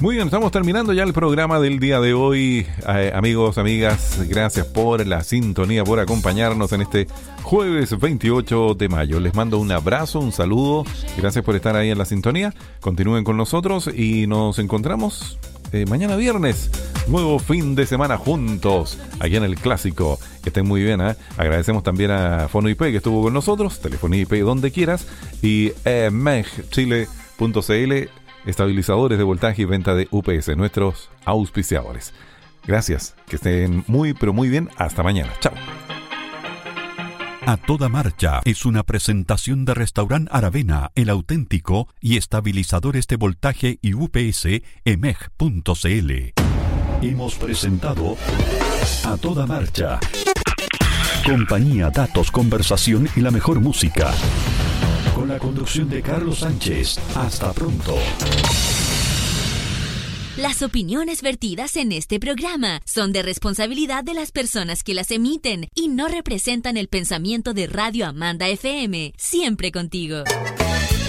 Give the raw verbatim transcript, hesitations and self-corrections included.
Muy bien, estamos terminando ya el programa del día de hoy. Eh, amigos, amigas, gracias por la sintonía, por acompañarnos en este jueves veintiocho de mayo. Les mando un abrazo, un saludo. Gracias por estar ahí en la sintonía. Continúen con nosotros y nos encontramos eh, mañana viernes. Nuevo fin de semana juntos aquí en el Clásico. Que estén muy bien, ¿eh? Agradecemos también a Fono I P que estuvo con nosotros. Telefonía I P donde quieras. Y eh, meg chile punto c l, estabilizadores de voltaje y venta de U P S, nuestros auspiciadores. Gracias, que estén muy pero muy bien. Hasta mañana. Chao. A Toda Marcha es una presentación de Restaurant Aravena, El Auténtico y estabilizadores de voltaje y U P S e meg punto c l. Hemos presentado A Toda Marcha. Compañía, datos, conversación y la mejor música. Con la conducción de Carlos Sánchez. Hasta pronto. Las opiniones vertidas en este programa son de responsabilidad de las personas que las emiten y no representan el pensamiento de Radio Amanda F M. Siempre contigo.